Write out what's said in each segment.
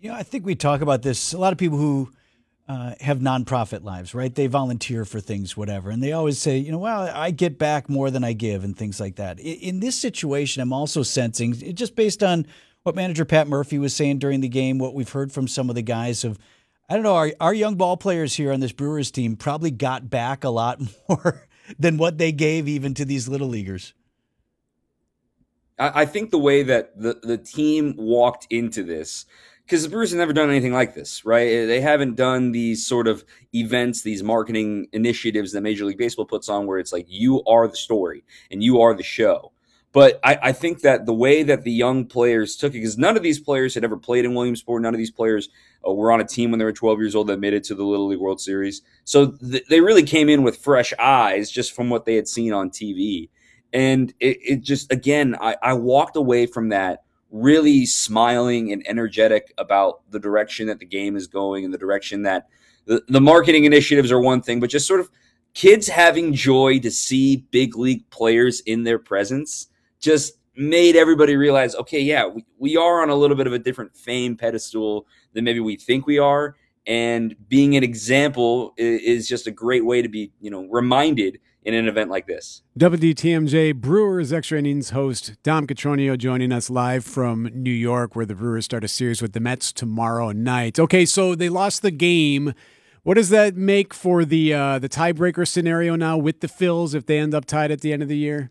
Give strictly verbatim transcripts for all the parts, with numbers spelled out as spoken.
You know, I think we talk about this. A lot of people who uh, have nonprofit lives, right? They volunteer for things, whatever. And they always say, you know, well, I get back more than I give and things like that. In, in this situation, I'm also sensing, just based on what manager Pat Murphy was saying during the game, what we've heard from some of the guys of, I don't know, our, our young ball players here on this Brewers team probably got back a lot more than what they gave even to these little leaguers. I, I think the way that the, the team walked into this, because the Brewers have never done anything like this, right? They haven't done these sort of events, these marketing initiatives that Major League Baseball puts on where it's like you are the story and you are the show. But I, I think that the way that the young players took it, because none of these players had ever played in Williamsport, none of these players uh, were on a team when they were twelve years old that made it to the Little League World Series. So th- they really came in with fresh eyes just from what they had seen on T V. And it, it just, again, I, I walked away from that really smiling and energetic about the direction that the game is going and the direction that the, the marketing initiatives are one thing, but just sort of kids having joy to see big league players in their presence just made everybody realize, okay, yeah, we, we are on a little bit of a different fame pedestal than maybe we think we are. And being an example is, is just a great way to be, you know, reminded in an event like this. W D T M J Brewers Extra Innings host Dom Catronio joining us live from New York, where the Brewers start a series with the Mets tomorrow night. Okay, so they lost the game. What does that make for the uh, the tiebreaker scenario now with the Phils if they end up tied at the end of the year?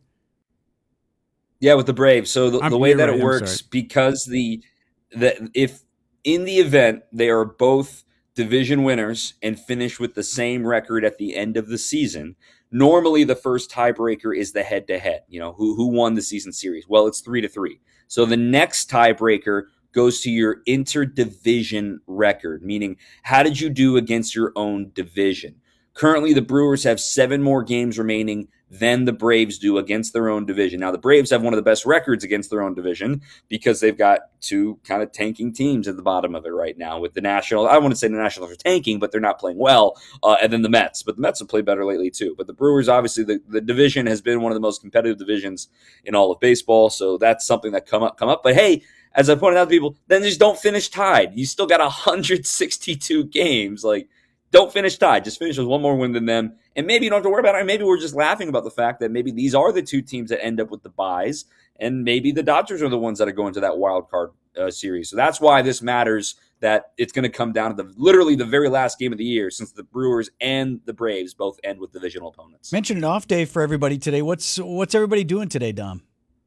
Yeah, with the Braves. So the, the way that right, it works, because the the if in the event they are both division winners and finish with the same record at the end of the season, normally the first tiebreaker is the head-to-head. You know, who who won the season series? Well, it's three to three. So the next tiebreaker goes to your interdivision record, meaning how did you do against your own division? Currently, the Brewers have seven more games remaining than the Braves do against their own division. Now, the Braves have one of the best records against their own division because they've got two kind of tanking teams at the bottom of it right now with the Nationals. I wouldn't say the Nationals are tanking, but they're not playing well. Uh, and then the Mets. But the Mets have played better lately, too. But the Brewers, obviously, the, the division has been one of the most competitive divisions in all of baseball. So that's something that come up, come up. But hey, as I pointed out to people, then just don't finish tied. You still got one hundred sixty-two games. Like, don't finish tied. Just finish with one more win than them. And maybe you don't have to worry about it. Maybe we're just laughing about the fact that maybe these are the two teams that end up with the buys, and maybe the Dodgers are the ones that are going to that wild card uh, series. So that's why this matters, that it's going to come down to the literally the very last game of the year, since the Brewers and the Braves both end with divisional opponents. Mention an off day for everybody today. What's what's everybody doing today, Dom?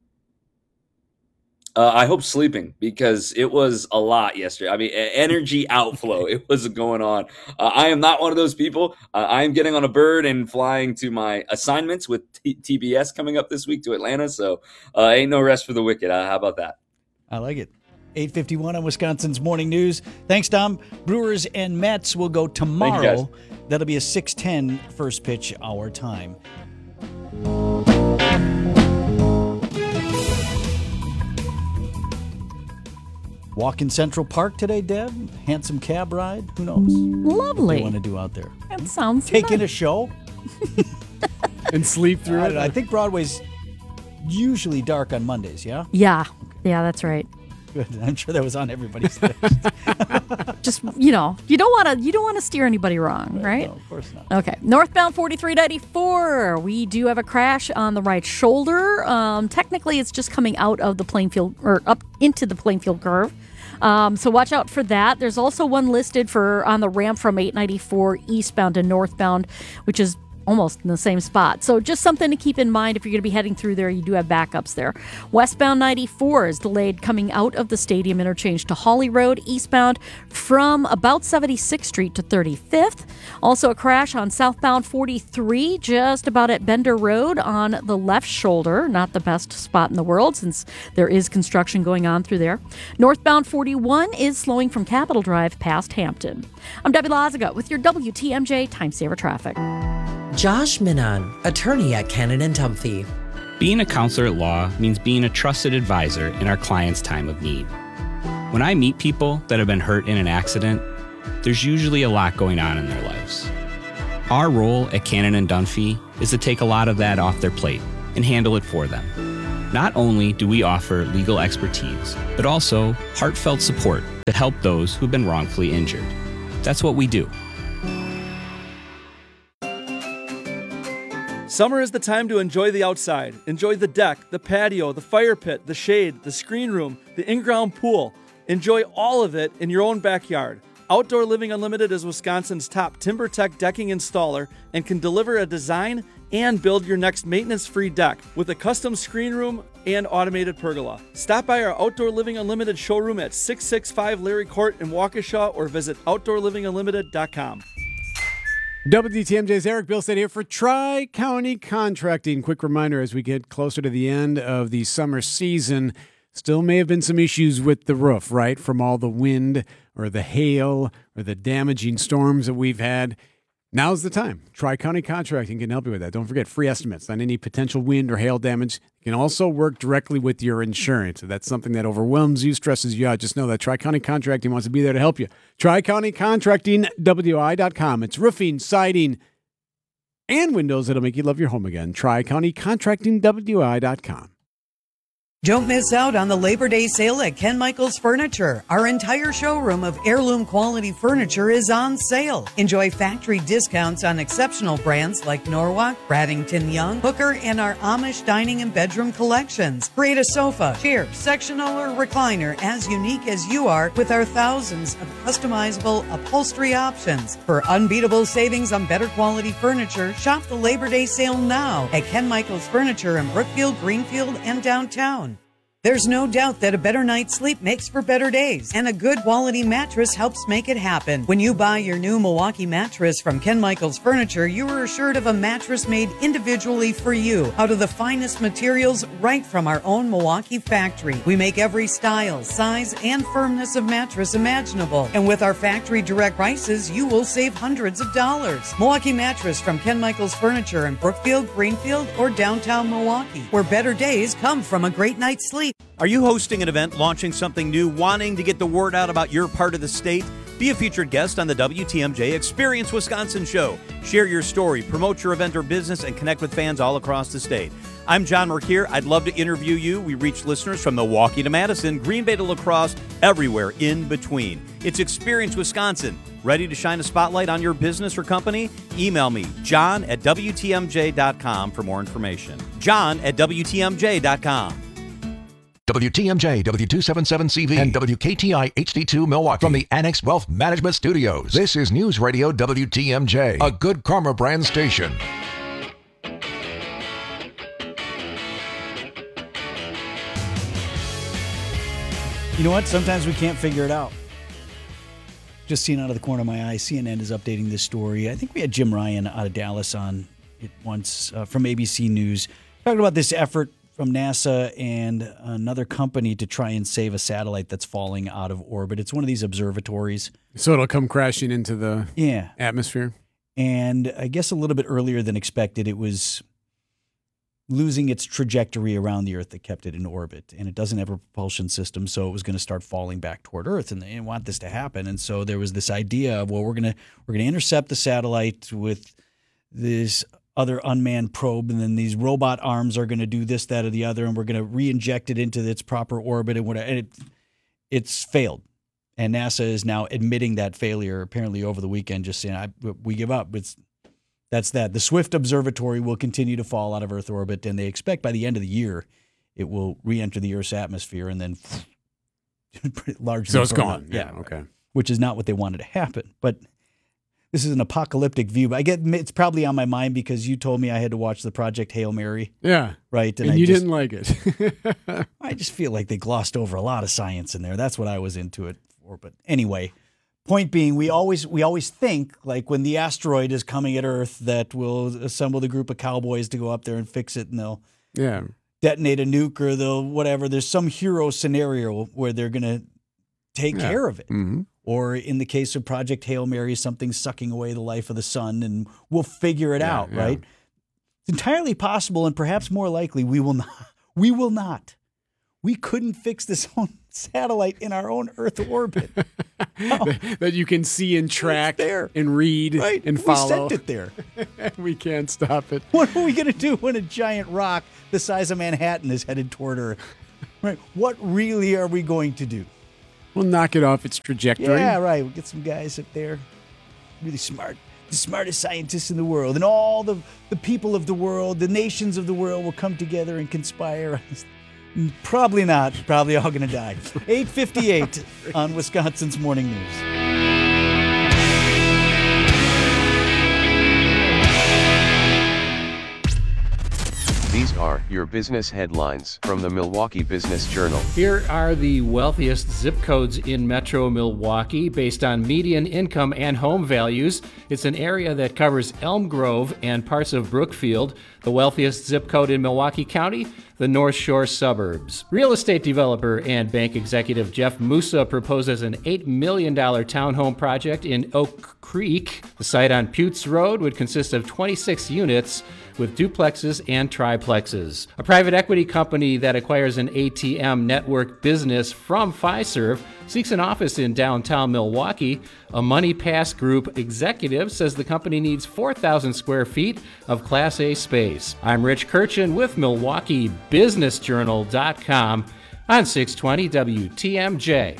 Uh, I hope sleeping, because it was a lot yesterday. I mean, energy outflow. It was going on. Uh, I am not one of those people. Uh, I am getting on a bird and flying to my assignments with T- TBS coming up this week to Atlanta. So uh, ain't no rest for the wicked. Uh, how about that? I like it. eight fifty-one on Wisconsin's Morning News. Thanks, Dom. Brewers and Mets will go tomorrow. That'll be a six ten first pitch our time. Walk in Central Park today, Deb? Handsome cab ride? Who knows? Lovely. What do you want to do out there? That sounds Take in nice. a show? And sleep through I, it? I think Broadway's usually dark on Mondays, yeah? Yeah. Yeah, that's right. Good. I'm sure that was on everybody's list. Just, you know, you don't want to you don't want to steer anybody wrong, right? No, of course not. Okay. Northbound forty-three ninety-four. We do have a crash on the right shoulder. Um, technically, it's just coming out of the Plainfield or up into the Plainfield curve. Um, so watch out for that. There's also one listed for on the ramp from eight ninety-four eastbound to northbound, which is almost in the same spot. So just something to keep in mind if you're going to be heading through there. You do have backups there. Westbound ninety-four is delayed coming out of the Stadium Interchange to Holly Road eastbound from about seventy-sixth Street to thirty-fifth. Also a crash on southbound forty-three just about at Bender Road on the left shoulder. Not the best spot in the world since there is construction going on through there. Northbound forty-one is slowing from Capitol Drive past Hampton. I'm Debbie Lazaga with your W T M J Time Saver Traffic. Josh Minan, attorney at Cannon and Tumphy. Being a counselor at law means being a trusted advisor in our clients' time of need. When I meet people that have been hurt in an accident, there's usually a lot going on in their lives. Our role at Cannon and Dunphy is to take a lot of that off their plate and handle it for them. Not only do we offer legal expertise, but also heartfelt support that help those who've been wrongfully injured. That's what we do. Summer is the time to enjoy the outside. Enjoy the deck, the patio, the fire pit, the shade, the screen room, the in-ground pool. Enjoy all of it in your own backyard. Outdoor Living Unlimited is Wisconsin's top TimberTech decking installer and can deliver a design and build your next maintenance-free deck with a custom screen room and automated pergola. Stop by our Outdoor Living Unlimited showroom at six sixty-five Larry Court in Waukesha or visit outdoor living unlimited dot com. W T M J's Eric Bilstead here for Tri-County Contracting. Quick reminder as we get closer to the end of the summer season, still may have been some issues with the roof, right? From all the wind or the hail or the damaging storms that we've had. Now's the time. Tri-County Contracting can help you with that. Don't forget, free estimates on any potential wind or hail damage. You can also work directly with your insurance. If that's something that overwhelms you, stresses you out, just know that Tri-County Contracting wants to be there to help you. Tri-County Contracting, W I dot com. It's roofing, siding, and windows that'll make you love your home again. Tri-County Contracting, W I dot com. Don't miss out on the Labor Day sale at Ken Michaels Furniture. Our entire showroom of heirloom quality furniture is on sale. Enjoy factory discounts on exceptional brands like Norwalk, Bradington Young, Hooker, and our Amish dining and bedroom collections. Create a sofa, chair, sectional, or recliner as unique as you are with our thousands of customizable upholstery options. For unbeatable savings on better quality furniture, shop the Labor Day sale now at Ken Michaels Furniture in Brookfield, Greenfield, and downtown. There's no doubt that a better night's sleep makes for better days, and a good quality mattress helps make it happen. When you buy your new Milwaukee mattress from Ken Michaels Furniture, you are assured of a mattress made individually for you out of the finest materials right from our own Milwaukee factory. We make every style, size, and firmness of mattress imaginable, and with our factory direct prices, you will save hundreds of dollars. Milwaukee mattress from Ken Michaels Furniture in Brookfield, Greenfield, or downtown Milwaukee, where better days come from a great night's sleep. Are you hosting an event, launching something new, wanting to get the word out about your part of the state? Be a featured guest on the W T M J Experience Wisconsin show. Share your story, promote your event or business, and connect with fans all across the state. I'm John Merkier. I'd love to interview you. We reach listeners from Milwaukee to Madison, Green Bay to La Crosse, everywhere in between. It's Experience Wisconsin. Ready to shine a spotlight on your business or company? Email me, john at W T M J dot com for more information. John at W T M J dot com. W T M J, W two seventy-seven C V, and W K T I H D two Milwaukee. From the Annex Wealth Management Studios, this is News Radio W T M J, a Good Karma brand station. You know what? Sometimes we can't figure it out. Just seen out of the corner of my eye, C N N is updating this story. I think we had Jim Ryan out of Dallas on it once uh, from A B C News, talking about this effort from NASA and another company to try and save a satellite that's falling out of orbit. It's one of these observatories. So it'll come crashing into the yeah. atmosphere? And I guess a little bit earlier than expected, it was losing its trajectory around the Earth that kept it in orbit. And it doesn't have a propulsion system, so it was going to start falling back toward Earth. And they didn't want this to happen. And so there was this idea of, well, we're going to we're going to intercept the satellite with this other unmanned probe, and then these robot arms are going to do this, that, or the other, and we're going to re-inject it into its proper orbit, and whatever. And it, it's failed. And NASA is now admitting that failure, apparently over the weekend, just saying, I, we give up. It's That's that. The Swift Observatory will continue to fall out of Earth orbit, and they expect by the end of the year it will re-enter the Earth's atmosphere and then largely So it's burn gone. up. Yeah, okay. Which is not what they wanted to happen. But this is an apocalyptic view. But I get it's probably on my mind because you told me I had to watch the Project Hail Mary. Yeah. Right. And, And, I you just, didn't like it. I just feel like they glossed over a lot of science in there. That's what I was into it for. But anyway, point being, we always we always think like when the asteroid is coming at Earth that we'll assemble the group of cowboys to go up there and fix it, and they'll yeah. detonate a nuke or they'll whatever. There's some hero scenario where they're going to take Yeah. care of it. Mm-hmm. Or in the case of Project Hail Mary, something sucking away the life of the sun, and we'll figure it Yeah, out, yeah. right? It's entirely possible, and perhaps more likely, we will not. We will not. We couldn't fix this own satellite in our own Earth orbit. that, that you can see and track there. and read Right. and We follow. sent it there. We can't stop it. What are we going to do when a giant rock the size of Manhattan is headed toward Earth? Right. What really are we going to do? We'll knock it off its trajectory. Yeah, right. We'll get some guys up there, really smart, the smartest scientists in the world, and all the, the people of the world, the nations of the world will come together and conspire. Probably not. Probably all going to die. eight fifty-eight on Wisconsin's Morning News. These are your business headlines from the Milwaukee Business Journal. Here are the wealthiest zip codes in Metro Milwaukee based on median income and home values. It's an area that covers Elm Grove and parts of Brookfield. The wealthiest zip code in Milwaukee County, the North Shore suburbs. Real estate developer and bank executive Jeff Musa proposes an eight million dollars townhome project in Oak Creek. The site on Putes Road would consist of twenty-six units with duplexes and triplexes. A private equity company that acquires an A T M network business from Fiserv seeks an office in downtown Milwaukee. A MoneyPass Group executive says the company needs four thousand square feet of Class A space. I'm Rich Kirchen with Milwaukee Business Journal dot com on six twenty W T M J.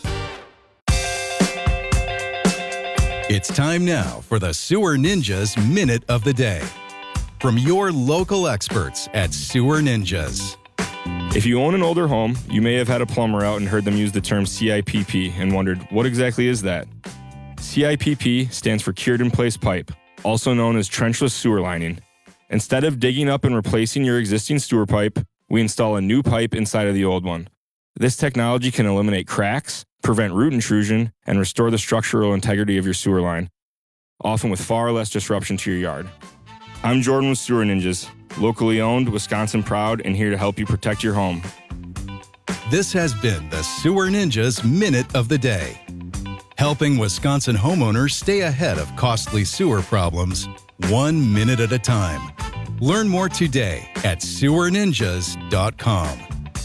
It's time now for the Sewer Ninjas Minute of the Day. From your local experts at Sewer Ninjas. If you own an older home, you may have had a plumber out and heard them use the term C I P P and wondered, what exactly is that? C I P P stands for Cured in Place Pipe, also known as trenchless sewer lining. Instead of digging up and replacing your existing sewer pipe, we install a new pipe inside of the old one. This technology can eliminate cracks, prevent root intrusion, and restore the structural integrity of your sewer line, often with far less disruption to your yard. I'm Jordan with Sewer Ninjas, locally owned, Wisconsin proud, and here to help you protect your home. This has been the Sewer Ninjas Minute of the Day, helping Wisconsin homeowners stay ahead of costly sewer problems, one minute at a time. Learn more today at sewer ninjas dot com.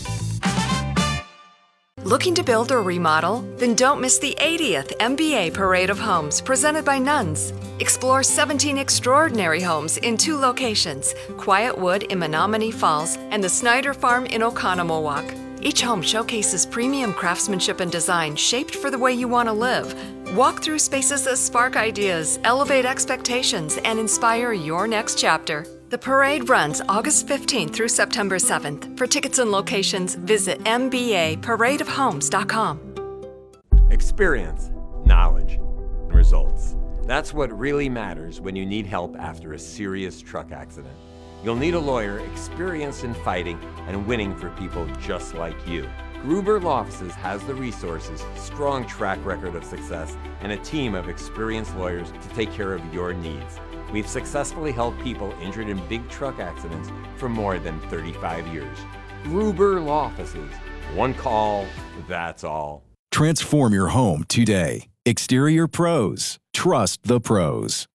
Looking to build or remodel? Then don't miss the eightieth M B A Parade of Homes presented by Nuns. Explore seventeen extraordinary homes in two locations, Quiet Wood in Menominee Falls and the Snyder Farm in Oconomowoc. Each home showcases premium craftsmanship and design shaped for the way you want to live. Walk through spaces that spark ideas, elevate expectations, and inspire your next chapter. The parade runs August fifteenth through September seventh. For tickets and locations, visit M B A parade of homes dot com. Experience, knowledge, results. That's what really matters when you need help after a serious truck accident. You'll need a lawyer experienced in fighting and winning for people just like you. Gruber Law Offices has the resources, strong track record of success, and a team of experienced lawyers to take care of your needs. We've successfully helped people injured in big truck accidents for more than thirty-five years. Gruber Law Offices. One call, that's all. Transform your home today. Exterior Pros. Trust the pros.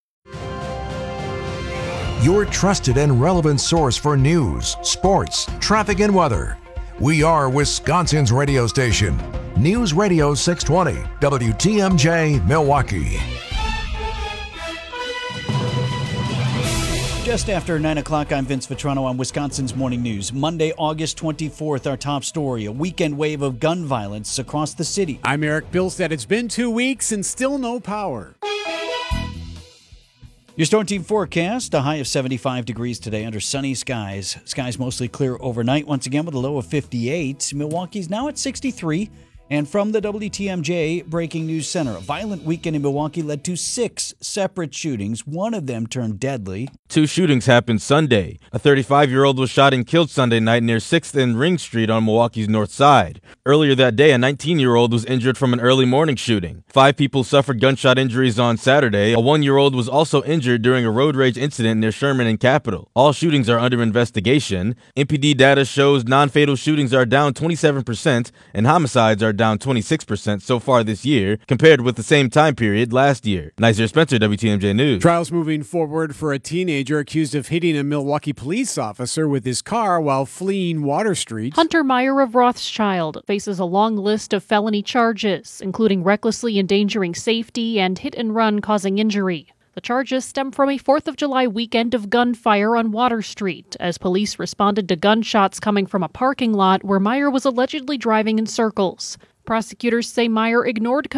Your trusted and relevant source for news, sports, traffic, and weather. We are Wisconsin's radio station. News Radio six twenty, W T M J, Milwaukee. Just after nine o'clock, I'm Vince Vitrano on Wisconsin's Morning News. Monday, August twenty-fourth, our top story, a weekend wave of gun violence across the city. I'm Eric Bilstead. It's been two weeks and still no power. Your Storm Team forecast, a high of seventy-five degrees today under sunny skies. Skies mostly clear overnight, once again with a low of fifty-eight. Milwaukee's now at sixty-three. And from the W T M J Breaking News Center, a violent weekend in Milwaukee led to six separate shootings. One of them turned deadly. Two shootings happened Sunday. A thirty-five-year-old was shot and killed Sunday night near sixth and Ring Street on Milwaukee's north side. Earlier that day, a nineteen-year-old was injured from an early morning shooting. Five people suffered gunshot injuries on Saturday. A one-year-old was also injured during a road rage incident near Sherman and Capitol. All shootings are under investigation. M P D data shows non-fatal shootings are down twenty-seven percent and homicides are down down twenty-six percent so far this year compared with the same time period last year. Nizer Spencer, W T M J News. Trials moving forward for a teenager accused of hitting a Milwaukee police officer with his car while fleeing Water Street. Hunter Meyer of Rothschild faces a long list of felony charges, including recklessly endangering safety and hit and run causing injury. The charges stem from a fourth of July weekend of gunfire on Water Street as police responded to gunshots coming from a parking lot where Meyer was allegedly driving in circles. Prosecutors say Meyer ignored